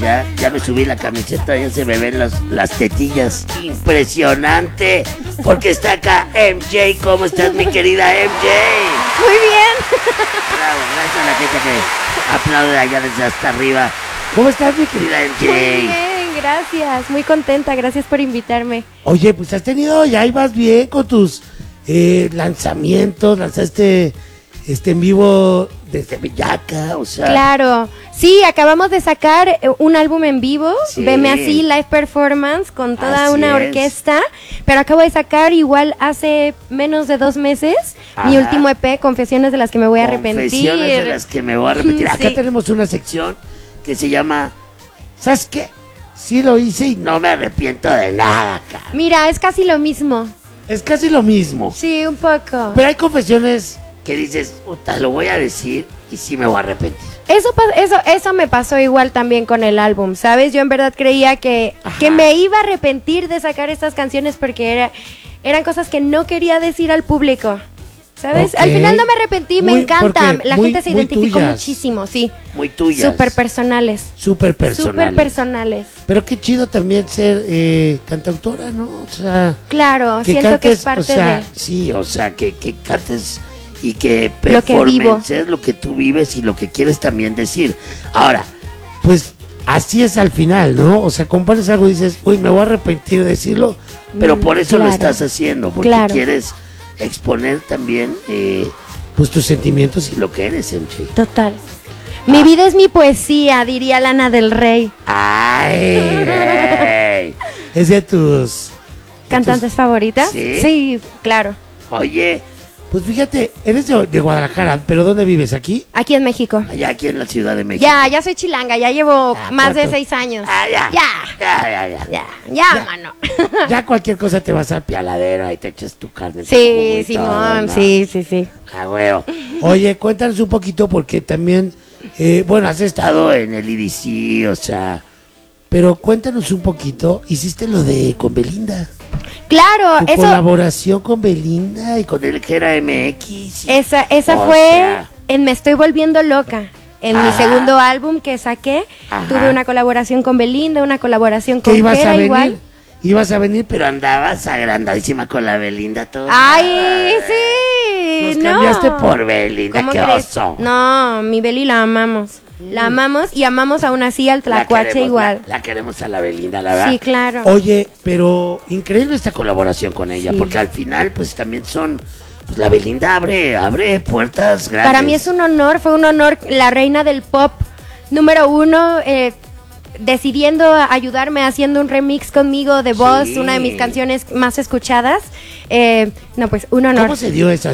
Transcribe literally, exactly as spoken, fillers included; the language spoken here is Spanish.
Ya, ya me subí la camiseta, ya se me ven las, las tetillas. Impresionante, porque está acá M J. ¿Cómo estás, mi querida M J? Muy bien. Bravo, gracias a la gente que aplaude allá desde hasta arriba. ¿Cómo estás, mi querida M J? Muy bien, gracias. Muy contenta, gracias por invitarme. Oye, pues has tenido, ya ibas bien con tus eh, lanzamientos, lanzaste este en vivo desde Bellaca, o sea. Claro, sí, acabamos de sacar eh, un álbum en vivo, Sí. Veme Así, live performance, con toda Así una es. orquesta, pero acabo de sacar igual hace menos de dos meses mi Ajá. último E P, Confesiones de las que me voy a arrepentir. Confesiones de las que me voy a arrepentir. Acá Sí. tenemos una sección que se llama, ¿sabes qué? Sí lo hice y no me arrepiento de nada, cara. Mira, es casi lo mismo. Es casi lo mismo. Sí, un poco. Pero hay confesiones que dices, puta, lo voy a decir y sí me voy a arrepentir. Eso, pa- eso, eso me pasó igual también con el álbum, ¿sabes? Yo en verdad creía que, Ajá. que me iba a arrepentir de sacar estas canciones porque era, eran cosas que no quería decir al público, ¿sabes? Ok. Al final no me arrepentí, me Muy- encanta. porque La muy- gente se muy identificó tuyas. muchísimo, sí. Muy tuyas. Súper personales. Súper personales. Súper personales. Pero qué chido también ser eh, cantautora, ¿no? O sea, Claro, que siento cantes, que es parte o sea, de... sí, o sea, que, que cantes y que Lo que vivo. performances lo que tú vives y lo que quieres también decir. Ahora, pues así es al final, ¿no? O sea, compones algo y dices, uy, me voy a arrepentir de decirlo, pero Mm, por eso lo claro. estás haciendo, porque Claro. quieres exponer también eh, pues tus sentimientos y lo que eres, M J. Total. Mi vida es mi poesía, diría Lana del Rey. ¡Ay! Rey! Es de tus... ¿Cantantes favoritas? ¿Sí? Sí, claro. Oye, pues fíjate, eres de, de Guadalajara, pero ¿dónde vives? ¿Aquí? Aquí en México. Allá aquí en la Ciudad de México. Ya, ya soy chilanga, ya llevo Ah, más de ¿cuánto? seis años. Ah, ya. Ya, Ya, ya, ya. ya, ya, Ya. mano. Ya cualquier cosa te vas al pialadero y te echas tu carne. tu Sí, jugo y Simón, todo, ¿no? sí, sí, sí. Ah, huevo. Oye, cuéntanos un poquito porque también, eh, bueno, has estado en el I D C, o sea, pero cuéntanos un poquito, hiciste lo de con Belinda, Claro, tu eso, colaboración con Belinda y con el Gera M X. y- esa, esa o fue sea, en Me Estoy Volviendo Loca. En mi Ajá. segundo álbum que saqué, Ajá. tuve una colaboración con Belinda, una colaboración que con ibas a Jera venir, igual. ibas a venir, pero andabas agrandadísima con la Belinda todo. ¡Ay, sí! Nos no. cambiaste por Belinda, ¿Cómo qué crees? oso. No, mi Beli la amamos. La amamos y amamos aún así al La Tlacuache queremos, igual. La, la queremos a la Belinda, la verdad. Sí, claro. Oye, pero increíble esta colaboración con ella, Sí. porque al final, pues también son. Pues la Belinda abre, abre puertas grandes. Para mí es un honor, fue un honor la reina del pop número uno, eh, decidiendo ayudarme haciendo un remix conmigo de Voz, Sí. una de mis canciones más escuchadas. Eh, no, pues un honor. ¿Cómo se dio esa?